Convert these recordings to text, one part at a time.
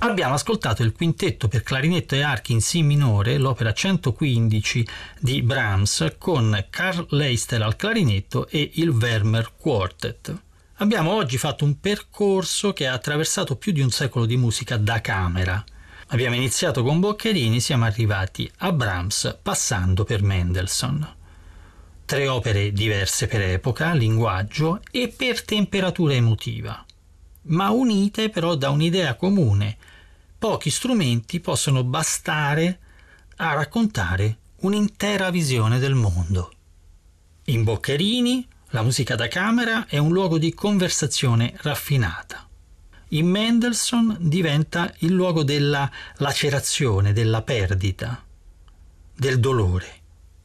Abbiamo ascoltato il quintetto per clarinetto e archi in Si minore, l'opera 115 di Brahms, con Carl Leister al clarinetto e il Vermeer Quartet. Abbiamo oggi fatto un percorso che ha attraversato più di un secolo di musica da camera. Abbiamo iniziato con Boccherini, siamo arrivati a Brahms passando per Mendelssohn. 3 opere diverse per epoca, linguaggio e per temperatura emotiva, ma unite però da un'idea comune. Pochi strumenti possono bastare a raccontare un'intera visione del mondo. In Boccherini la musica da camera è un luogo di conversazione raffinata. In Mendelssohn diventa il luogo della lacerazione, della perdita, del dolore.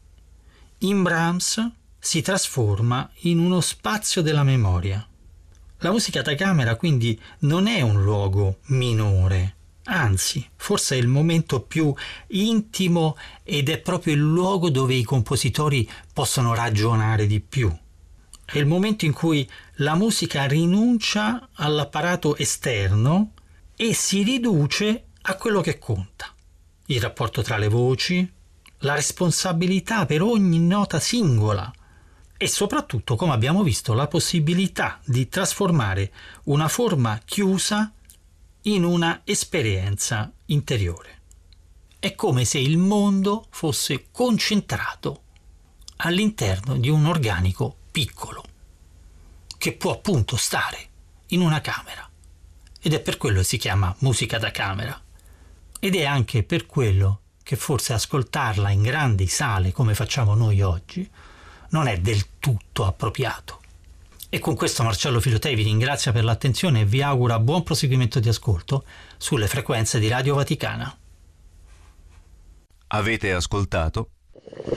In Brahms si trasforma in uno spazio della memoria. La musica da camera quindi non è un luogo minore, anzi, forse è il momento più intimo ed è proprio il luogo dove i compositori possono ragionare di più. È il momento in cui la musica rinuncia all'apparato esterno e si riduce a quello che conta. Il rapporto tra le voci, la responsabilità per ogni nota singola e soprattutto, come abbiamo visto, la possibilità di trasformare una forma chiusa in una esperienza interiore. È come se il mondo fosse concentrato all'interno di un organico piccolo, che può appunto stare in una camera. Ed è per quello che si chiama musica da camera. Ed è anche per quello che forse ascoltarla in grandi sale, come facciamo noi oggi, non è del tutto appropriato. E con questo Marcello Filotei vi ringrazia per l'attenzione e vi augura buon proseguimento di ascolto sulle frequenze di Radio Vaticana. Avete ascoltato